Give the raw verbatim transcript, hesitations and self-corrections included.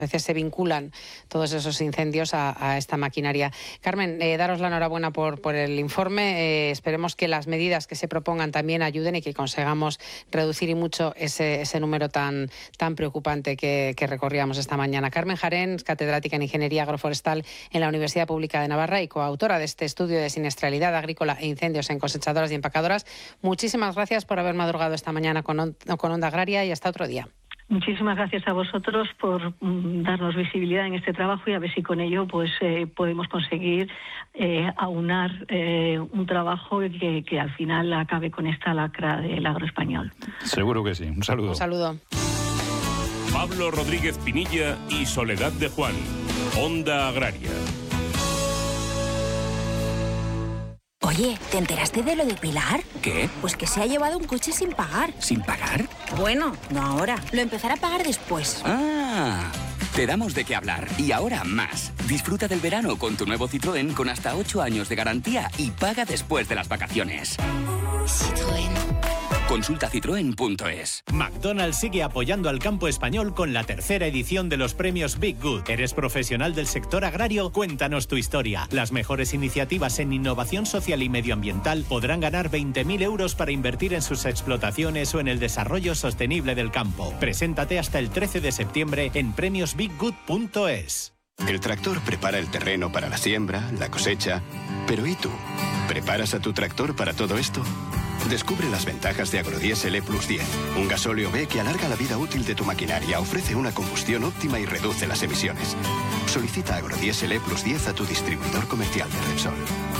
A veces se vinculan todos esos incendios a, a esta maquinaria. Carmen, eh, daros la enhorabuena por, por el informe. Eh, esperemos que las medidas que se propongan también ayuden y que consigamos reducir y mucho ese, ese número tan, tan preocupante que, que recorríamos esta mañana. Carmen Jarén, catedrática en Ingeniería Agroforestal en la Universidad Pública de Navarra y coautora de este estudio de siniestralidad agrícola e incendios en cosechadoras y empacadoras. Muchísimas gracias por haber madrugado esta mañana con, con Onda Agraria y hasta otro día. Muchísimas gracias a vosotros por mm, darnos visibilidad en este trabajo y a ver si con ello pues eh, podemos conseguir eh, aunar eh, un trabajo que, que al final acabe con esta lacra del agro español. Seguro que sí. Un saludo. Un saludo. Pablo Rodríguez Pinilla y Soledad de Juan. Onda Agraria. Oye, ¿te enteraste de lo de Pilar? ¿Qué? Pues que se ha llevado un coche sin pagar. ¿Sin pagar? Bueno, no ahora. Lo empezará a pagar después. Ah, te damos de qué hablar. Y ahora más. Disfruta del verano con tu nuevo Citroën con hasta ocho años de garantía y paga después de las vacaciones. Citroën. Consulta citroen punto es. McDonald's sigue apoyando al campo español con la tercera edición de los premios Big Good. ¿Eres profesional del sector agrario? Cuéntanos tu historia. Las mejores iniciativas en innovación social y medioambiental podrán ganar veinte mil euros para invertir en sus explotaciones o en el desarrollo sostenible del campo. Preséntate hasta el trece de septiembre en premios big good punto es. El tractor prepara el terreno para la siembra, la cosecha. Pero ¿y tú? ¿Preparas a tu tractor para todo esto? Descubre las ventajas de Agrodiesel E plus diez, un gasóleo B que alarga la vida útil de tu maquinaria, ofrece una combustión óptima y reduce las emisiones. Solicita Agrodiesel E plus diez a tu distribuidor comercial de Repsol.